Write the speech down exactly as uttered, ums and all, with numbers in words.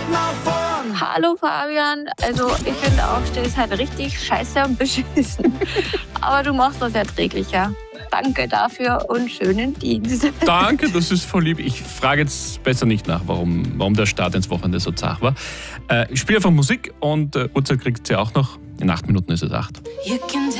Hallo Fabian, also ich finde Aufstehen ist halt richtig scheiße und beschissen. Aber du machst das erträglicher. Danke dafür und schönen Dienst. Danke, das ist voll lieb. Ich frage jetzt besser nicht nach, warum, warum der Start ins Wochenende so zart war. Äh, ich spiele einfach Musik und äh, Uhrzeit kriegt sie auch noch. In acht Minuten ist es acht.